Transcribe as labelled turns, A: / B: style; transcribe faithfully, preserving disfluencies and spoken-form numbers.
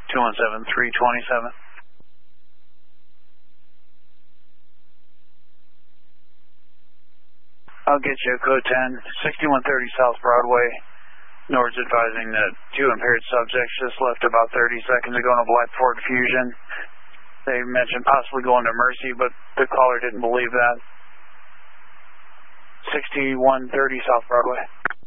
A: two one seven, three twenty-seven. I'll get you a code ten, sixty-one thirty South Broadway. Nord's advising that two impaired subjects just left about thirty seconds ago in a Black Ford Fusion. They mentioned possibly going to Mercy, but the caller didn't believe that. sixty-one thirty South Broadway.